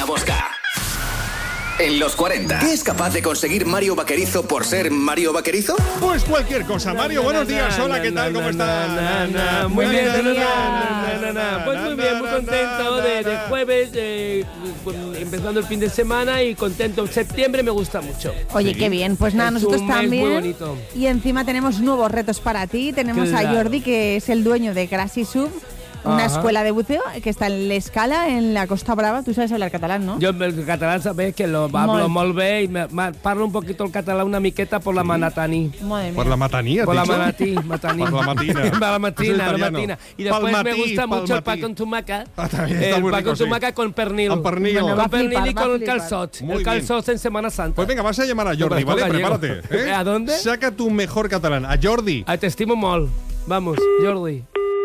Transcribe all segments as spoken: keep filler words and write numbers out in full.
Bosca. En los cuarenta, ¿qué es capaz de conseguir Mario Vaquerizo por ser Mario Vaquerizo? Pues cualquier cosa. Mario, buenos días. Hola, ¿qué tal? ¿Cómo estás? Muy bien, pues muy bien, muy contento de, de jueves, eh, empezando el fin de semana y contento. Septiembre me gusta mucho. Oye, sí. Qué bien. Pues nada, es nosotros un mes también. Muy bonito. Y encima tenemos nuevos retos para ti. Tenemos claro. a Jordi, que es el dueño de Grassi Sub, una Ajá. escuela de buceo que está en l'Escala, en la Costa Brava. Tú sabes hablar catalán, ¿no? Yo el catalán sabes que lo hablo molt bé y me, me, parlo un poquito el catalán una miqueta por la sí. manataní. Por la matanía, Por la manatí, mataní. Por la matina. Por la matina, la matina. Y después palmatí, me gusta mucho el pa con tumaca. Ah, el pa con tumaca sí. con pernil. Con pernil. Bueno, con pernil flipar, y con el calçot. El calçot en Semana Santa. Pues venga, vas a llamar a Jordi, no, ¿vale? Prepárate. ¿eh? ¿A dónde? Saca tu mejor catalán. A Jordi. A te estimo molt. Vamos, Jordi.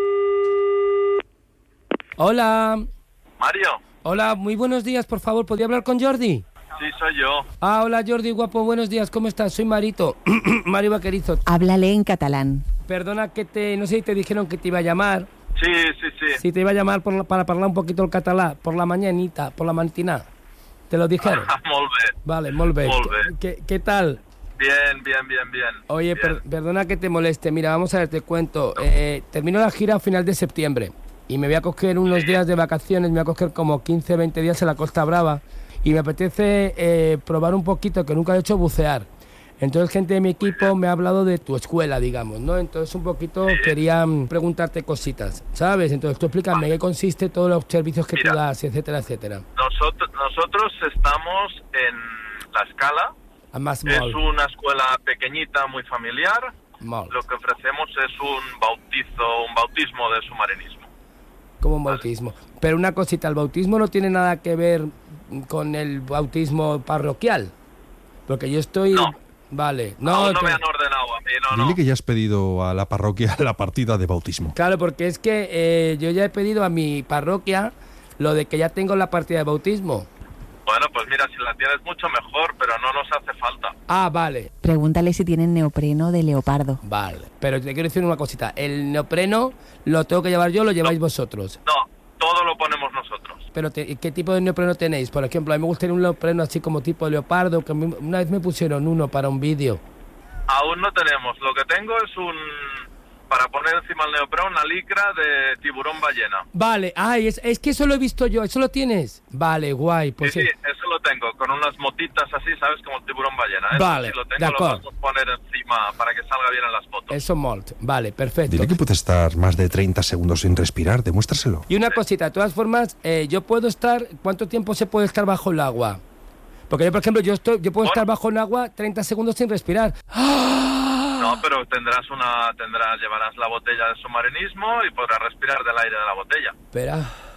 Hola. Mario. Hola, muy buenos días, por favor, ¿podría hablar con Jordi? Sí, soy yo. Ah, hola Jordi, guapo, buenos días, ¿cómo estás? Soy Marito, Mario Vaquerizo. Háblale en catalán. Perdona que te, no sé si te dijeron que te iba a llamar. Sí, sí, sí. Sí, te iba a llamar por, para hablar un poquito el catalán, por la mañanita, por la mañana. ¿Te lo dijeron? Molt bé. Vale, molt bé. Molt bé. ¿Qué, qué, qué tal? Bien, bien, bien, bien. Oye, bien. Per, perdona que te moleste, mira, vamos a ver, te cuento. Eh, termino la gira a final de septiembre. Y me voy a coger unos días de vacaciones, me voy a coger como quince, veinte días en la Costa Brava. Y me apetece eh, probar un poquito, que nunca he hecho, bucear. Entonces gente de mi equipo me ha hablado de tu escuela, digamos, ¿no? Entonces un poquito quería preguntarte cositas, ¿sabes? Entonces tú explícame qué consiste todos los servicios que Mira, tú das, etcétera, etcétera. Nosotros, nosotros estamos en La Escala. Más es una escuela pequeñita, muy familiar. Mol. Lo que ofrecemos es un bautizo, un bautismo de submarinismo. Como un bautismo. Pero una cosita, el bautismo no tiene nada que ver con el bautismo parroquial. Porque yo estoy... No. Vale. No, Aún no te... me han ordenado a mí, no, Dile no. que ya has pedido a la parroquia la partida de bautismo. Claro, porque es que eh, yo ya he pedido a mi parroquia lo de que ya tengo la partida de bautismo. Bueno, pues mira, si la tienes mucho mejor, pero no nos hace falta. Ah, vale. Pregúntale si tienen neopreno de leopardo. Vale, pero te quiero decir una cosita. El neopreno lo tengo que llevar yo o lo lleváis no. vosotros. No, todo lo ponemos nosotros. Pero te, ¿qué tipo de neopreno tenéis? Por ejemplo, a mí me gustaría un neopreno así como tipo leopardo, que una vez me pusieron uno para un vídeo. Aún no tenemos. Lo que tengo es un... para poner encima el neopreno, una licra de tiburón ballena. Vale, ay, es, es que eso lo he visto yo, ¿eso lo tienes? Vale, guay. Pues sí, sí, eso lo tengo, con unas motitas así, ¿sabes? Como el tiburón ballena. Eso vale, sí lo tengo, lo vamos a poner encima para que salga bien en las fotos. Eso molt, vale, perfecto. Dile que puede estar más de treinta segundos sin respirar, demuéstraselo. Y una cosita, de todas formas, eh, yo puedo estar, ¿cuánto tiempo se puede estar bajo el agua? Porque yo, por ejemplo, yo estoy, yo puedo bueno. estar bajo el agua treinta segundos sin respirar. ¡Ah! No, pero tendrás una, tendrás, llevarás la botella de submarinismo y podrás respirar del aire de la botella. Espera.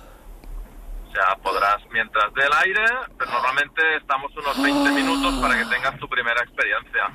O sea, podrás, mientras del aire, pero normalmente estamos unos veinte minutos para que tengas tu primera experiencia.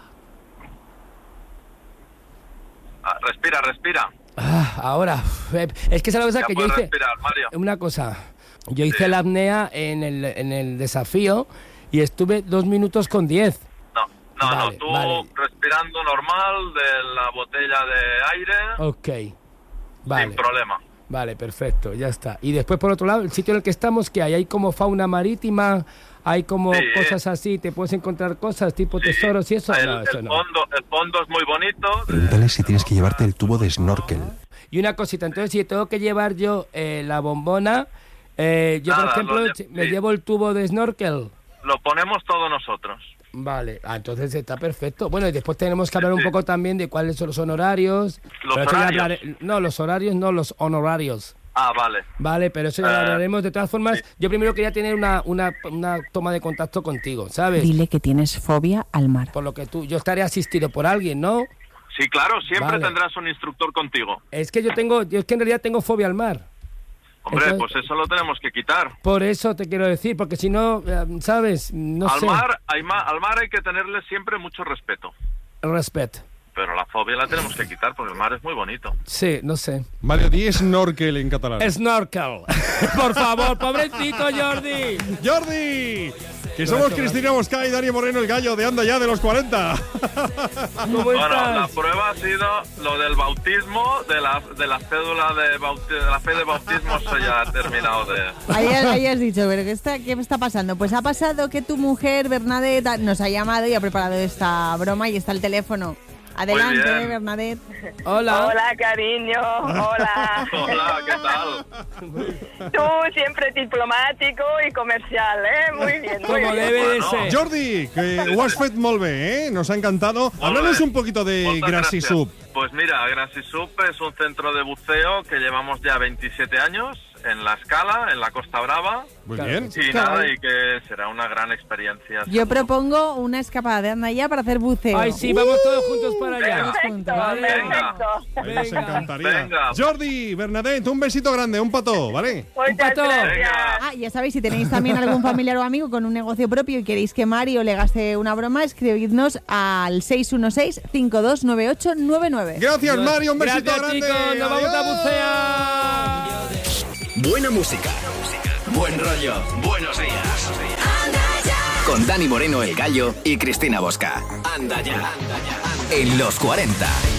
Ah, respira, respira. Ah, ahora, es que es la cosa que yo hice. Respirar, Mario. Una cosa, yo hice sí. la apnea en el, en el desafío y estuve dos minutos con diez. No, vale, no, tú vale. respirando normal de la botella de aire. Ok, vale. Sin problema. Vale, perfecto, ya está. Y después, por otro lado, el sitio en el que estamos, que hay, hay como fauna marítima, hay como sí. cosas así, te puedes encontrar cosas tipo sí. tesoros y eso. El, no, eso el, no. fondo, el fondo es muy bonito. Pregúntale si tienes que llevarte el tubo de snorkel. Y una cosita, entonces si tengo que llevar yo eh, la bombona, eh, yo Nada, por ejemplo lle- me sí. llevo el tubo de snorkel. Lo ponemos todos nosotros. Vale, ah, entonces está perfecto. Bueno, y después tenemos que hablar sí. un poco también de cuáles son los honorarios. ¿Los pero eso ya horarios? hablaré- no, los horarios no, los honorarios. Ah, vale. Vale, pero eso ya lo Eh, hablaremos. De todas formas, sí. yo primero quería tener una, una, una toma de contacto contigo, ¿sabes? Dile que tienes fobia al mar. Por lo que tú, yo estaré asistido por alguien, ¿no? Sí, claro, siempre Vale. tendrás un instructor contigo. Es que yo tengo, yo es que en realidad tengo fobia al mar. Hombre, Entonces- pues eso lo tenemos que quitar. Por eso te quiero decir, porque si no, eh, ¿sabes? No al, sé. mar, hay ma- al mar hay que tenerle siempre mucho respeto. Respeto. pero la fobia la tenemos que quitar porque el mar es muy bonito. Sí, no sé. Mario, di snorkel en catalán. Snorkel. Por favor, pobrecito Jordi. ¡Jordi! Que somos Cristina Bosca y Dani Moreno, el gallo de Anda Ya de los cuarenta. ¿Cómo Bueno, estás? la prueba ha sido lo del bautismo, de la, de la cédula de, bauti de la fe de bautismo, se ya ha terminado de... Ahí, ahí has dicho, pero ¿qué está, ¿qué está pasando? Pues ha pasado que tu mujer, Bernadette, nos ha llamado y ha preparado esta broma y está el teléfono. Adelante, bien. Bernadette. Hola. Hola, cariño. Hola. Hola, ¿qué tal? Tú siempre diplomático y comercial, ¿eh? Muy bien, muy Como bien. debe de Bueno. ser. Jordi, que ho has fet molt bé, ¿eh? Nos ha encantado. Háblanos un poquito de Muchas Grassy gracias. Sub. Pues mira, Grassy Sub es un centro de buceo que llevamos ya veintisiete años en La Escala, en la Costa Brava. Muy Claro. bien. Y nada, y que será una gran experiencia. Yo propongo una escapada de Anda Ya para hacer buceo. Ay, sí, vamos todos juntos para allá. Perfecto, Vale. perfecto. Ahí nos Venga. encantaría. Venga. Jordi, Bernadette, un besito grande, un pato, ¿vale? Muchas pato. gracias. Venga. Ah, ya sabéis, si tenéis también algún familiar o amigo con un negocio propio y queréis que Mario le gaste una broma, escribidnos al seis uno seis, cinco dos nueve ocho nueve nueve. Gracias, Mario, un besito Gracias, grande. chicos. Nos vamos a Adiós. bucear. Buena música. Buen rollo. Buenos días. Con Dani Moreno, el gallo, y Cristina Bosca. Anda ya. En los cuarenta.